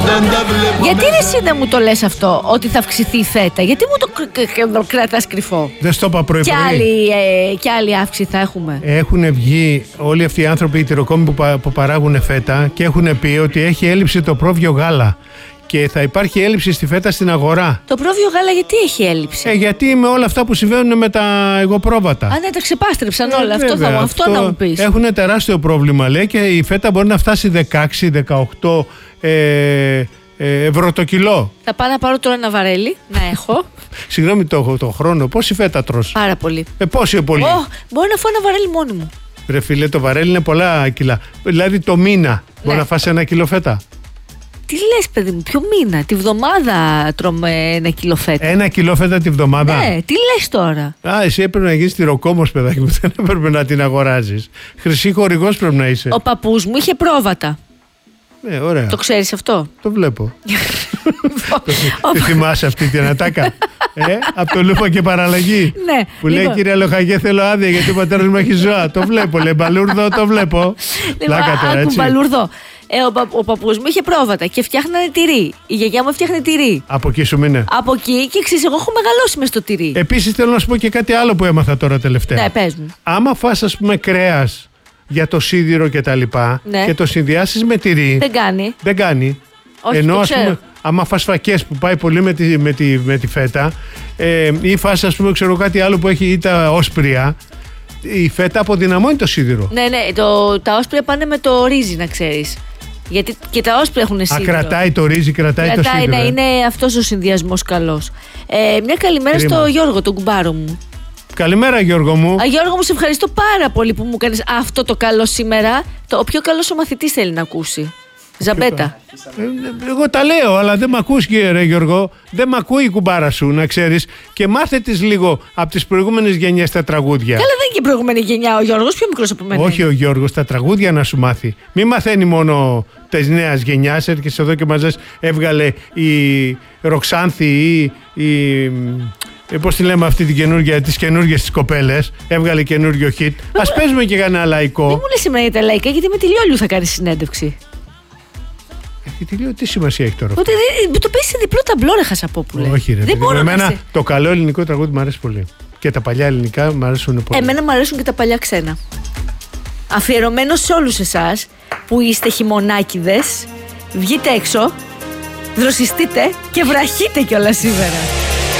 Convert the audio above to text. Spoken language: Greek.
Γιατί εσύ δεν μου το λες αυτό, ότι θα αυξηθεί η φέτα? Γιατί μου το κρατάς κρυφό? Δεν στο είπα πρωί. Και άλλη αύξηση θα έχουμε. Έχουν βγει όλοι αυτοί οι άνθρωποι, οι τυροκόμοι που παράγουν φέτα, και έχουν πει ότι έχει έλλειψη το πρόβιο γάλα. Και θα υπάρχει έλλειψη στη φέτα στην αγορά. Το πρόβιο γάλα γιατί έχει έλλειψη? Γιατί με όλα αυτά που συμβαίνουν με τα εγωπρόβατα. Ναι, τα ξεπάστρεψαν όλα. Βέβαια, αυτό να μου πεις. Έχουν τεράστιο πρόβλημα, λέει, και η φέτα μπορεί να φτάσει 16-18 ευρώ το κιλό. Θα πάω να πάρω τώρα ένα βαρέλι, να έχω. Συγγνώμη το χρόνο, πόση φέτα τρως? Πάρα πολύ. Πόση πολύ? Μπορώ να φάω ένα βαρέλι μόνη μου. Ρε φίλε, το βαρέλι είναι πολλά κιλά. Δηλαδή το μήνα μπορεί να φας 1 κιλό φέτα. Τι λες, παιδί μου, ποιο μήνα? Τη βδομάδα τρώμε 1 κιλό φέτα. 1 κιλό φέτα τη βδομάδα? Ναι, τι λες τώρα? Εσύ έπρεπε να γίνεις τυροκόμος, παιδάκι μου. Δεν έπρεπε να την αγοράζεις. Χρυσή χορηγός πρέπει να είσαι. Ο παππούς μου είχε πρόβατα. Ναι, ωραία. Το ξέρεις αυτό? Το βλέπω. Τη θυμάσαι αυτή την ατάκα? Από το Λούφα και Παραλλαγή. Ναι. Που λέει, κύριε Λοχαγέ, θέλω άδεια γιατί ο πατέρας μου έχει ζώα. Το βλέπω, λέει, μπαλούρδο, το βλέπω. Πλάκα τώρα, έτσι. Μπαλούρδο. Ο παππούς μου είχε πρόβατα και φτιάχνανε τυρί. Η γιαγιά μου φτιάχνε τυρί. Από εκεί σου μείνε? Από εκεί, και ξέρεις, εγώ έχω μεγαλώσει μες στο τυρί. Επίσης θέλω να σου πω και κάτι άλλο που έμαθα τώρα τελευταία. Ναι, πες μου. Άμα φας, ας πούμε, κρέας για το σίδηρο και τα λοιπά, ναι, και το συνδυάσεις με τυρί, δεν κάνει. Όχι, ενώ, το ας πούμε, άμα φας φακές που πάει πολύ με τη φέτα, ή φας, ας πούμε, ξέρω, κάτι άλλο που έχει, ή τα όσπρια, η φέτα αποδυναμώνει το σίδηρο. Ναι, τα όσπρια πάνε με το ρύζι, να ξέρεις. Γιατί και τα όσπρια έχουν σίδηρο. Κρατάει το ρύζι, κρατάει το σίδηρο. Ναι, είναι αυτός ο συνδυασμός καλός. Μια καλημέρα στο Γιώργο, τον κουμπάρο μου. Καλημέρα, Γιώργο μου. Γιώργο μου, σε ευχαριστώ πάρα πολύ που μου κάνεις αυτό το καλό σήμερα. Ο πιο καλός ο μαθητής θέλει να ακούσει. Ζαμπέτα. Εγώ τα λέω, αλλά δεν μ' ακούς, κύριε Γιώργο. Δεν μ' ακούει η κουμπάρα σου, να ξέρεις. Και μάθε της λίγο από τις προηγούμενες γενιές τα τραγούδια. Καλά, δεν είναι και η προηγούμενη γενιά ο Γιώργος, πιο μικρός από μένα. Όχι ο Γιώργος, τα τραγούδια να σου μάθει. Μη μαθαίνει μόνο της νέας γενιάς. Έρχεσαι εδώ και μας λες, έβγαλε η Ροξάνθη ή η. Πώς τη λέμε αυτή την καινούργια, τις καινούργιες τις κοπέλες, έβγαλε καινούργιο hit. Ας παίζουμε και κανένα λαϊκό. Δεν μου λες σήμερα για τα λαϊκά, γιατί με τη Λιόλιου θα κάνει συνέντευξη. Τι σημασία έχει τώρα? Ότι το παίζει σε διπλό ταμπλό, ρε Χασαπόπουλε. Όχι, ρε. Εμένα το καλό ελληνικό τραγούδι μου αρέσει πολύ. Και τα παλιά ελληνικά μου αρέσουν πολύ. Εμένα μου αρέσουν και τα παλιά ξένα. Αφιερωμένο σε όλους εσάς που είστε χειμωνάκηδες, βγείτε έξω, δροσιστείτε και βραχείτε κιόλας σήμερα.